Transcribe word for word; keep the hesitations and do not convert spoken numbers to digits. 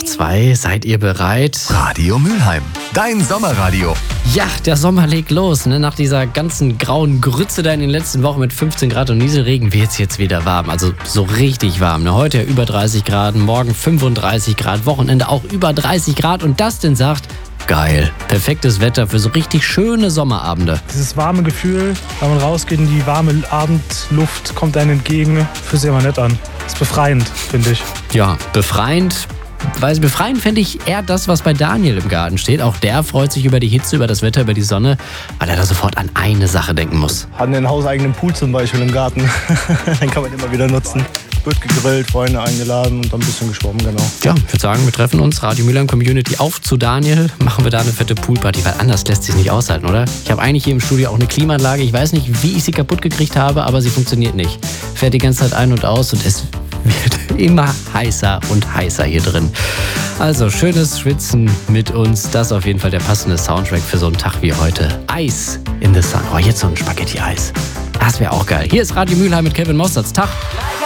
nach zwei. Seid ihr bereit? Radio Mülheim, dein Sommerradio. Ja, der Sommer legt los. Ne? Nach dieser ganzen grauen Grütze da in den letzten Wochen mit fünfzehn Grad und Nieselregen wird es jetzt wieder warm. Also so richtig warm. Ne? Heute ja über dreißig Grad, morgen fünfunddreißig Grad, Wochenende auch über dreißig Grad. Und Dustin sagt, geil. Perfektes Wetter für so richtig schöne Sommerabende. Dieses warme Gefühl, wenn man rausgeht in die warme Abendluft, kommt einem entgegen, fühlt sich immer nett an. Ist befreiend, finde ich. Ja, befreiend. Weil befreiend fände ich eher das, was bei Daniel im Garten steht. Auch der freut sich über die Hitze, über das Wetter, über die Sonne, weil er da sofort an eine Sache denken muss. Hatten einen hauseigenen Pool zum Beispiel im Garten. Den kann man immer wieder nutzen. Wird gegrillt, Freunde eingeladen und dann ein bisschen geschwommen, genau. Ja, ich würde sagen, wir treffen uns, Radio Mülheim Community, auf zu Daniel. Machen wir da eine fette Poolparty, weil anders lässt sich nicht aushalten, oder? Ich habe eigentlich hier im Studio auch eine Klimaanlage. Ich weiß nicht, wie ich sie kaputt gekriegt habe, aber sie funktioniert nicht. Fährt die ganze Zeit ein und aus und es wird immer heißer und heißer hier drin. Also schönes Schwitzen mit uns. Das ist auf jeden Fall der passende Soundtrack für so einen Tag wie heute. Eis in the Sun. Oh, jetzt so ein Spaghetti-Eis. Das wäre auch geil. Hier ist Radio Mülheim mit Kevin Mosserts Tag.